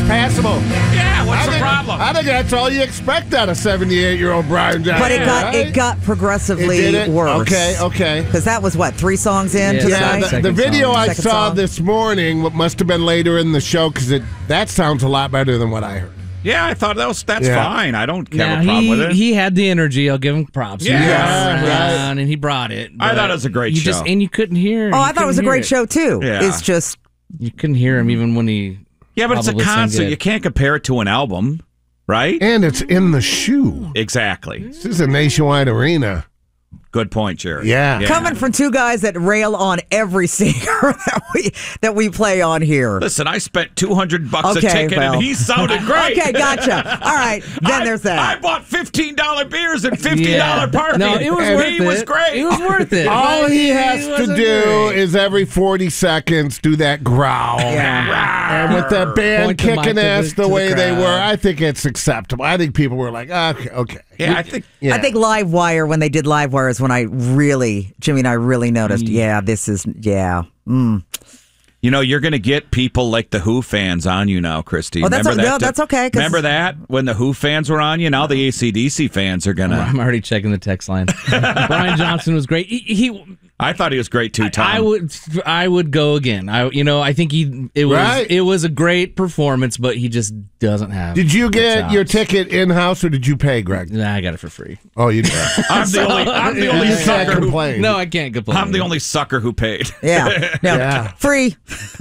passable. Yeah, what's the problem? I think that's all you expect out of 78-year-old Brian Johnson. But it got progressively worse. Okay. Because that was, 3 songs in to Yeah, the night? the video I Second saw song. this morning must have been later in the show because that sounds a lot better than what I heard. Yeah, I thought that's fine. I don't have a problem with it. He had the energy. I'll give him props. Yeah. He was Right. around and he brought it. I thought it was a great show. And you couldn't hear. I thought it was a great show, too. Yeah. It's just... You couldn't hear him even when he... Yeah, but it's a probably sang concert. good. You can't compare it to an album, right? And it's in the shoe. Exactly. This is a nationwide arena. Good point, Jerry. Yeah. Coming from two guys that rail on every singer that we play on here. Listen, I spent $200 a Okay, ticket, well. and he sounded great. Okay, gotcha. All right, then there's that. I bought $15 beers and $50 parking. No, it was and worth he it. was great. It was worth it. All he has to wasn't do great. is every 40 seconds do that growl. And with that band Point the mic kicking to the- ass to the the way they crowd. were, I think it's acceptable. I think people were like, okay. Yeah, I think. Yeah. I think Livewire, when they did Livewire, is when Jimmy and I really noticed, this is. You know, you're going to get people like the Who fans on you now, Christy. Oh, that's Remember that's okay. 'Cause Remember that? When the Who fans were on you? Now the AC/DC fans are going to... I'm already checking the text line. Brian Johnson was great. I thought he was great too, Tom. I would go again. I think it was a great performance, but he just doesn't have. Did you the get chops. your ticket in-house or did you pay, Greg? Nah, I got it for free. Oh, you did. I'm the only You can't sucker who... complain. No, I can't complain. I'm the only sucker who paid. Yeah. No, Yeah. free.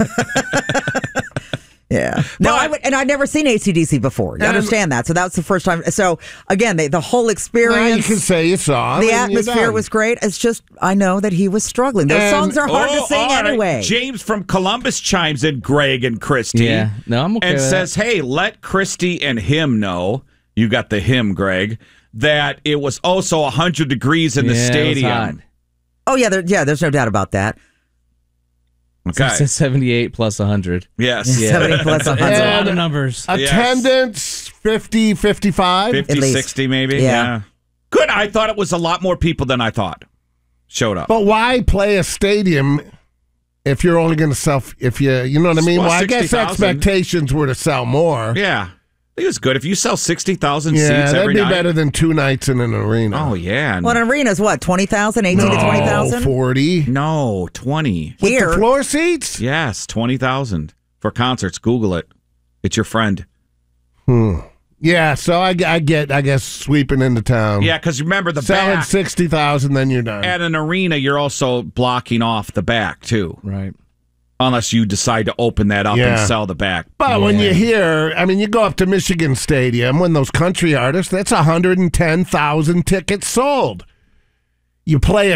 Yeah. No, I'd never seen AC/DC before. You understand that? So that was the first time. So again, the whole Well, you experience, can say you saw him the and you're atmosphere done. was great. It's just I know that he was struggling. Those And- songs are hard to sing all right. anyway. James from Columbus chimes in, Greg and Christy. Yeah. No, I'm okay and with says, hey, let Christy and him know, you got the him, Greg, that it was also 100 degrees in the Yeah, it was stadium. hot. Oh yeah, there's no doubt about that. So it Okay. says 78 plus 100. Yes. Yeah. 70 plus That's 100. a lot of numbers. Attendance 50, 55. 50, At least. 60 maybe. Yeah. Good. I thought it was a lot more people than I thought showed up. But why play a stadium if you're only going to sell, you know what I mean? Well, Well, I guess 60,000. expectations were to sell more. Yeah. It was good. If you sell 60,000 Yeah, seats that'd every be night. better than 2 nights in an arena. Oh, yeah. Well, an arena's what, 20,000, 18 to 20,000? 40. No, 20. With Here. the floor seats? Yes, 20,000 for concerts. Google it. It's your friend. Yeah, so I guess sweeping into town. Yeah, because remember the Selling back 60,000, then you're done. at an arena, you're also blocking off the back too, Right. unless you decide to open that up Yeah. and sell the back. But when you hear, you go up to Michigan Stadium, when those country artists, that's 110,000 tickets sold. You play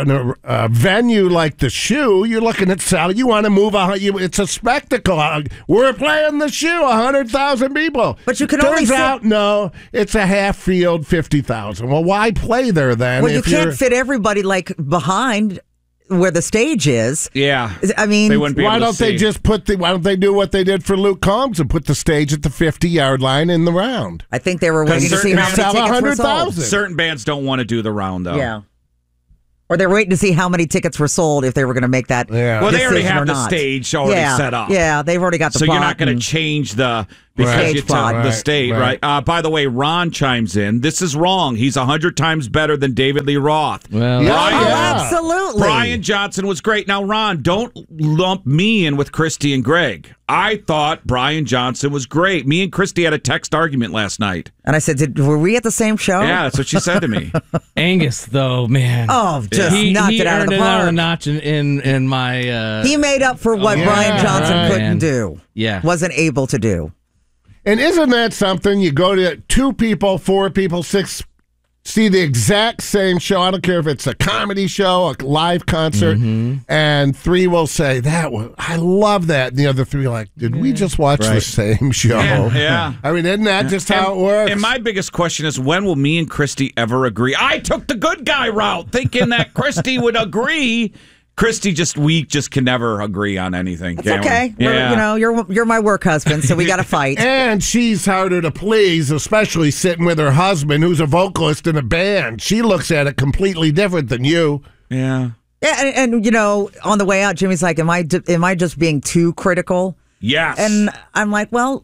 a venue like the Shoe, you're looking at selling. You want to move it's a spectacle. We're playing the Shoe, 100,000 people. But you can Turns only sit- out, no, it's a half field, 50,000. Well, why play there then? Well, you if can't you're- fit everybody like behind where the stage is. Yeah, I mean, they wouldn't be Why able don't to they see. just why don't they do what they did for Luke Combs and put the stage at the 50-yard line in the round? I think they were waiting to see how many Sell tickets were 100,000. sold. Certain bands don't want to do the round though. Yeah. Or they're waiting to see how many tickets were sold if they were going to make that. Yeah. Well, they already decision have or the not. stage already set up. Yeah, they've already got the So plot you're not going to and- change the because Right. you Stage plot. the stage, Right. right? By the way, Ron chimes in. This is wrong. He's 100 times better than David Lee Roth. Well, Yeah. Oh, Yeah. absolutely. Brian Johnson was great. Now, Ron, don't lump me in with Christy and Greg. I thought Brian Johnson was great. Me and Christy had a text argument last night. And I said, were we at the same show? Yeah, that's what she said to me. Angus, though, man. Oh, just he knocked it out of earned the it out of the park. notch in my. He made up for what yeah, Brian Johnson right. couldn't Man. do. Yeah. Wasn't able to do. And isn't that something? You go to 2 people, 4 people, 6, see the exact same show. I don't care if it's a comedy show, a live concert, and 3 will say, I love that. And the other 3 are like, did we just watch the same show? Yeah. I mean, isn't that just how it works? And my biggest question is, when will me and Christy ever agree? I took the good guy route, thinking that Christy would agree. Christy, we just can never agree on anything. It's can we? okay. Yeah. You're my work husband, so we got to fight. And she's harder to please, especially sitting with her husband, who's a vocalist in a band. She looks at it completely different than you. Yeah. Yeah, and on the way out, Jimmy's like, "Am I just being too critical?" Yes. And I'm like, "Well,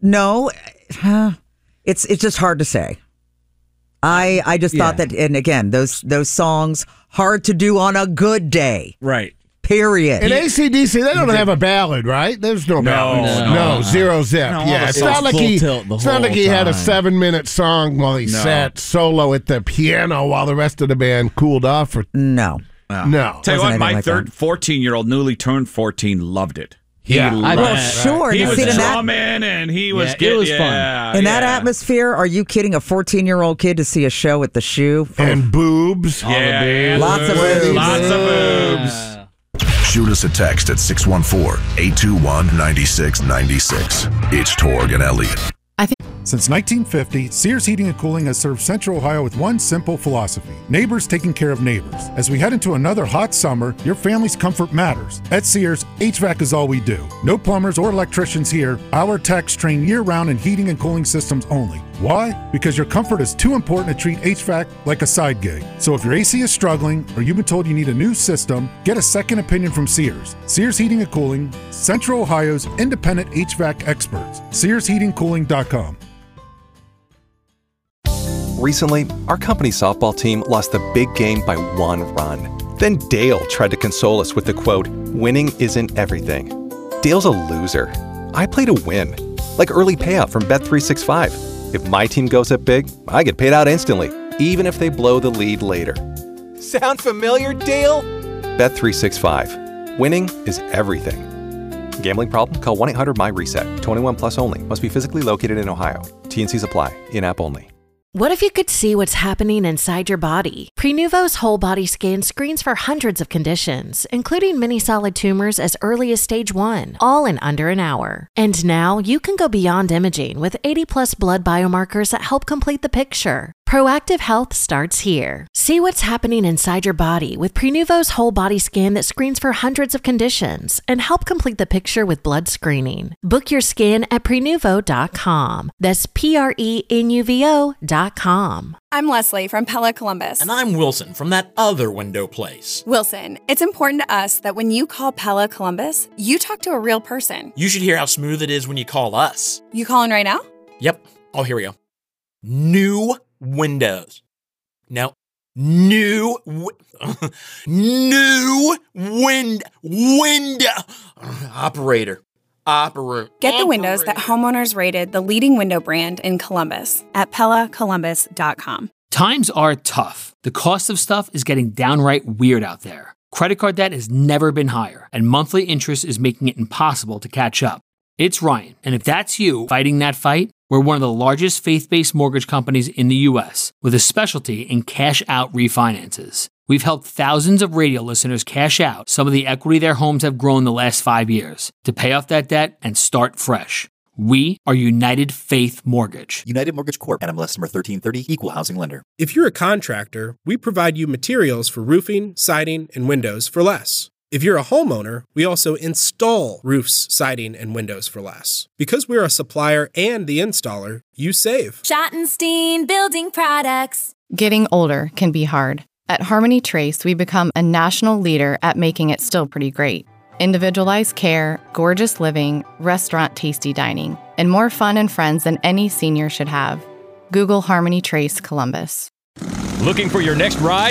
No, it's just hard to say. I just thought that, and again, those songs hard to do on a good day. Right. Period. In AC/DC, they don't have a ballad, right? There's no ballad. No, zero zip. No, It's not like he had a 7-minute song while he sat solo at the piano while the rest of the band cooled off. No. Tell you what, my 14-year-old, newly turned 14, loved it. Sure. He was drumming and he was it was fun. In that atmosphere, are you kidding a 14-year-old kid to see a show at the Shoe? And boobs. Lots of boobs. Lots of boobs. Shoot us a text at 614-821-9696. It's Torg and Elliott. Since 1950, Sears Heating and Cooling has served Central Ohio with one simple philosophy: neighbors taking care of neighbors. As we head into another hot summer, your family's comfort matters. At Sears, HVAC is all we do. No plumbers or electricians here. Our techs train year-round in heating and cooling systems only. Why? Because your comfort is too important to treat HVAC like a side gig. So if your AC is struggling or you've been told you need a new system, get a second opinion from Sears. Sears Heating and Cooling, Central Ohio's independent HVAC experts. SearsHeatingCooling.com. Recently, our company softball team lost the big game by 1 run. Then Dale tried to console us with the quote, "Winning isn't everything." Dale's a loser. I play to win. Like early payout from Bet365. If my team goes up big, I get paid out instantly, even if they blow the lead later. Sound familiar, Dale? Bet365. Winning is everything. Gambling problem? Call 1-800-MY-RESET. 21 plus only. Must be physically located in Ohio. T&Cs apply. In-app only. What if you could see what's happening inside your body? Prenuvo's whole body scan screens for hundreds of conditions, including many solid tumors as early as stage 1, all in under an hour. And now you can go beyond imaging with 80+ blood biomarkers that help complete the picture. Proactive health starts here. See what's happening inside your body with Prenuvo's whole body scan that screens for hundreds of conditions and help complete the picture with blood screening. Book your scan at Prenuvo.com. That's Prenuvo.com. I'm Leslie from Pella Columbus. And I'm Wilson from that other window place. Wilson, it's important to us that when you call Pella Columbus, you talk to a real person. You should hear how smooth it is when you call us. You calling right now? Yep. Oh, here we go. New windows. No. New window. Operator. Get the windows that homeowners rated the leading window brand in Columbus at PellaColumbus.com. Times are tough. The cost of stuff is getting downright weird out there. Credit card debt has never been higher, and monthly interest is making it impossible to catch up. It's Ryan, and if that's you fighting that fight, we're one of the largest faith-based mortgage companies in the U.S. with a specialty in cash-out refinances. We've helped thousands of radio listeners cash out some of the equity their homes have grown the last 5 years to pay off that debt and start fresh. We are United Faith Mortgage. United Mortgage Corp. NMLS number 1330, Equal Housing Lender. If you're a contractor, we provide you materials for roofing, siding, and windows for less. If you're a homeowner, we also install roofs, siding, and windows for less. Because we're a supplier and the installer, you save. Schottenstein Building Products. Getting older can be hard. At Harmony Trace, we become a national leader at making it still pretty great. Individualized care, gorgeous living, restaurant tasty dining, and more fun and friends than any senior should have. Google Harmony Trace Columbus. Looking for your next ride?